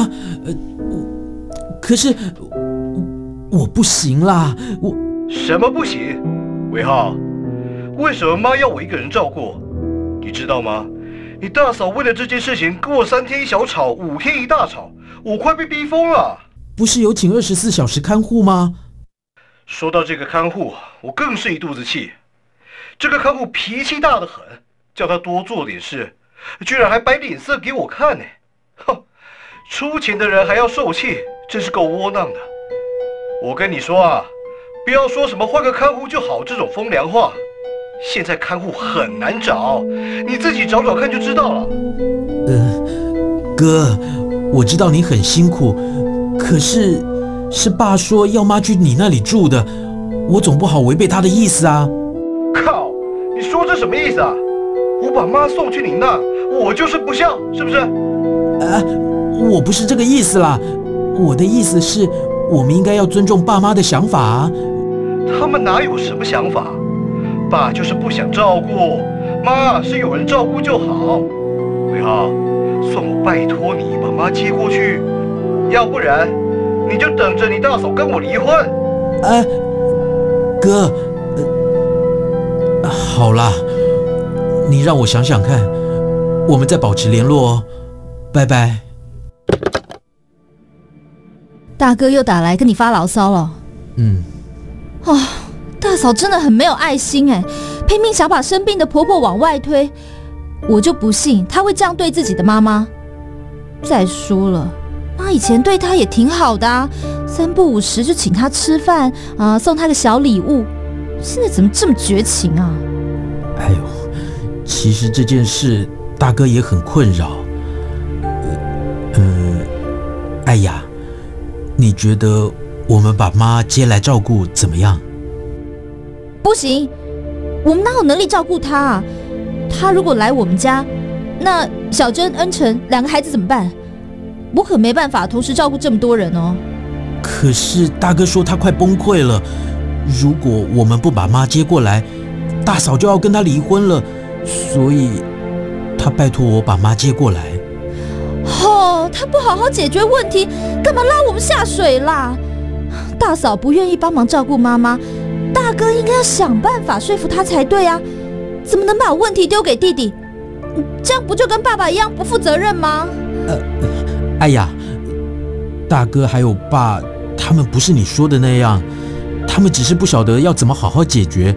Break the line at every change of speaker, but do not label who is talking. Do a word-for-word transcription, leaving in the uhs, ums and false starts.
啊，呃，可是我不行啦，我
什么不行？伟浩，为什么妈要我一个人照顾？你知道吗？你大嫂为了这件事情跟我三天一小吵，五天一大吵，我快被逼疯了。
不是有请二十四小时看护吗？
说到这个看护，我更是一肚子气。这个看护脾气大得很，叫他多做点事，居然还摆脸色给我看呢。哼，出钱的人还要受气，真是够窝囊的。我跟你说啊，不要说什么换个看护就好这种风凉话。现在看护很难找，你自己找找看就知道了。
呃，哥，我知道你很辛苦，可是是爸说要妈去你那里住的，我总不好违背他的意思啊。
靠，你说这什么意思啊？我把妈送去你那，我就是不孝，是不是？
啊，我不是这个意思啦，我的意思是我们应该要尊重爸妈的想法啊。
他们哪有什么想法？爸就是不想照顾，妈是有人照顾就好。伟浩，算我拜托你把妈接过去，要不然你就等着你大嫂跟我离婚。
哎，哥，呃，好啦，你让我想想看，我们再保持联络哦，拜拜。
大哥又打来跟你发牢骚了。
嗯。
哦，大嫂真的很没有爱心哎，拼命想把生病的婆婆往外推，我就不信她会这样对自己的妈妈。再说了，妈以前对她也挺好的啊，三不五时就请她吃饭啊、呃，送她个小礼物。现在怎么这么绝情啊？
哎呦，其实这件事大哥也很困扰。呃，呃哎呀，你觉得我们把妈接来照顾怎么样？
不行，我们哪有能力照顾她啊？她如果来我们家，那小珍、恩成两个孩子怎么办？我可没办法同时照顾这么多人哦。
可是大哥说他快崩溃了，如果我们不把妈接过来，大嫂就要跟他离婚了，所以他拜托我把妈接过来。
哦，他不好好解决问题，干嘛拉我们下水啦？大嫂不愿意帮忙照顾妈妈，大哥应该要想办法说服她才对啊！怎么能把问题丢给弟弟？这样不就跟爸爸一样不负责任吗？
呃，哎呀，大哥还有爸，他们不是你说的那样，他们只是不晓得要怎么好好解决，